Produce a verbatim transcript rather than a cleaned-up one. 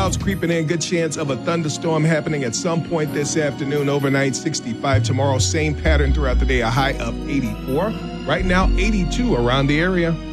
clouds creeping in. Good chance of a thunderstorm happening at some point this afternoon. Overnight, sixty-five. Tomorrow, same pattern throughout the day. A high of eighty-four. Right now, eighty-two around the area.